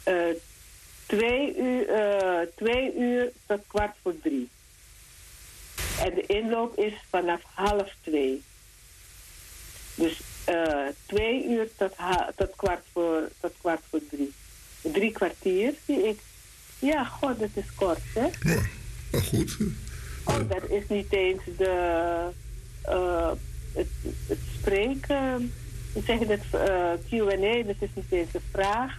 2 uur tot 2:15. En de inloop is vanaf 1:30. Dus 2 uur tot 2:15. 3 kwartier, zie ik. Ja, god, dat is kort, hè? Ja, maar goed. Oh, dat is niet eens het spreken. Hoe zeg je dat? Q&A, dat is niet eens een vraag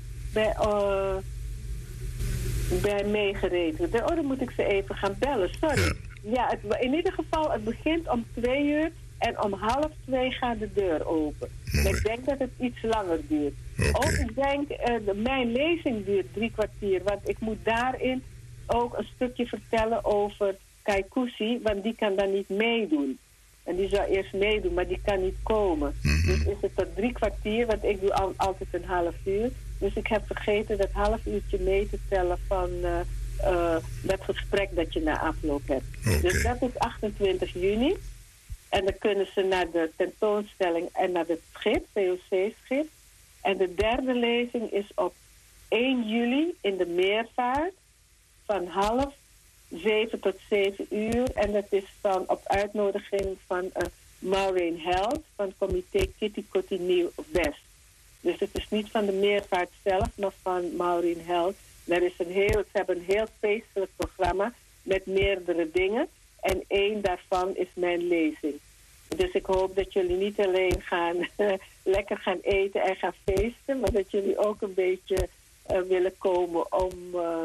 bij meegerekend. Oh, dan moet ik ze even gaan bellen, sorry. Ja, in ieder geval, het begint om 2 uur en om 1:30 gaat de deur open. Ik denk dat het iets langer duurt. Ook ik denk, mijn lezing duurt 3 kwartier, want ik moet daarin ook een stukje vertellen over Kaikousi, want die kan dan niet meedoen. En die zou eerst meedoen, maar die kan niet komen. Dus is het tot 3 kwartier, want ik doe altijd een half uur. Dus ik heb vergeten dat half uurtje mee te tellen van dat gesprek dat je na afloop hebt. Dus dat is 28 juni. En dan kunnen ze naar de tentoonstelling en naar het schip, VOC-schip. En de derde lezing is op 1 juli in de Meervaart van 6:30 tot 7 uur. En dat is op uitnodiging van Maureen Held van comité Kitty Kotti Nieuw-West. Dus het is niet van de Meervaart zelf, maar van Maureen Held. Ze hebben een heel feestelijk programma met meerdere dingen. En 1 daarvan is mijn lezing. Dus ik hoop dat jullie niet alleen lekker gaan eten en gaan feesten, maar dat jullie ook een beetje willen komen om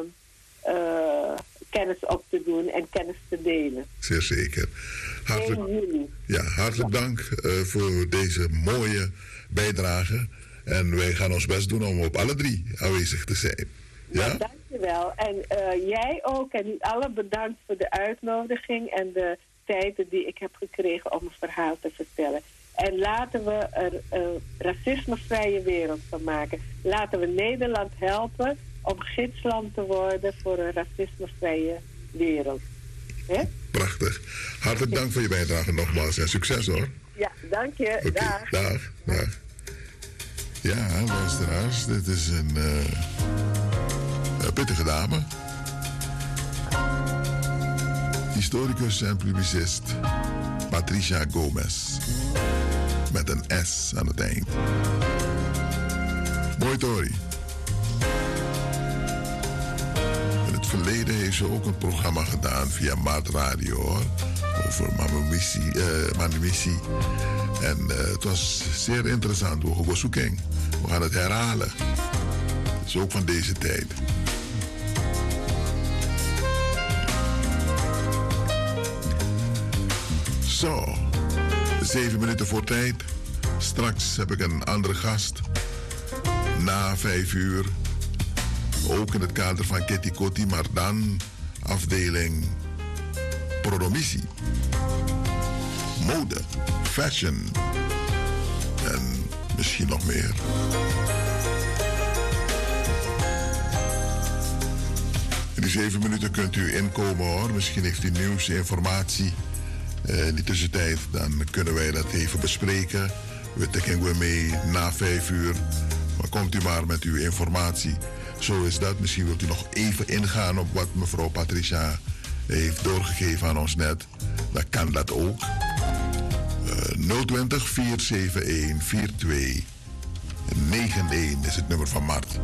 kennis op te doen en kennis te delen. Zeer zeker. Hartelijk dank voor deze mooie bijdrage. En wij gaan ons best doen om op alle 3 aanwezig te zijn. Ja? Nou, dankjewel. En jij ook. En u allen bedankt voor de uitnodiging en de tijden die ik heb gekregen om een verhaal te vertellen. En laten we er een racismevrije wereld van maken. Laten we Nederland helpen om gidsland te worden voor een racismevrije wereld. He? Prachtig. Hartelijk dank voor je bijdrage nogmaals en succes hoor. Ja, dank je. Okay, dag. Ja, luisteraars, dit is een pittige dame. Historicus en publicist Patricia Gomez. Met een S aan het eind. Mooi Tori. In het verleden heeft ze ook een programma gedaan via Maat Radio hoor. Over Mamamissi. En het was zeer interessant. We gaan het herhalen. Het is ook van deze tijd. Zo, 7 minuten voor tijd. Straks heb ik een andere gast. Na 5 uur. Ook in het kader van Kitty Kotti, maar dan afdeling Prodomissie. Mode, fashion en misschien nog meer. In die 7 minuten kunt u inkomen hoor. Misschien heeft u nieuws, informatie. In die tussentijd dan kunnen wij dat even bespreken. We trekken we mee na 5 uur. Maar komt u maar met uw informatie. Zo is dat. Misschien wilt u nog even ingaan op wat mevrouw Patricia heeft doorgegeven aan ons net. Dan kan dat ook. 020 471 4291 is het nummer van Mart.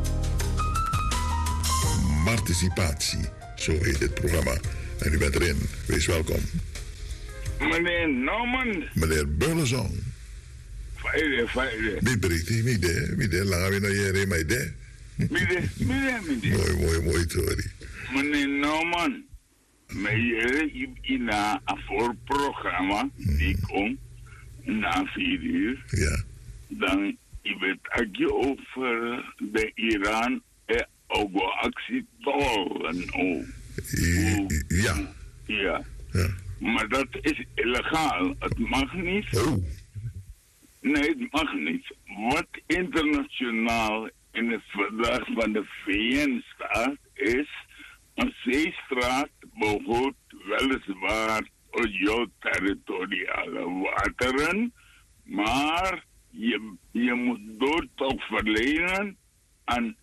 Marticipatie, zo heet dit programma. En u bent erin. Wees welkom. Meneer Norman. Meneer Beulenzon. Feire. Wie bericht hij? Mide, laat we naar je mide. Mide. Mooi, sorry. Meneer Norman. Meneer, in een voorprogramma die komt na 4 uur. Ja. Dan je weet over de Iran en ook actie tolen. Ja. Maar dat is illegaal. Het mag niet. Oh. Nee, het mag niet. Wat internationaal in het verdrag van de VN staat, is een zeestraat behoort weliswaar tot jouw territoriale wateren, maar je moet doortocht verlenen aan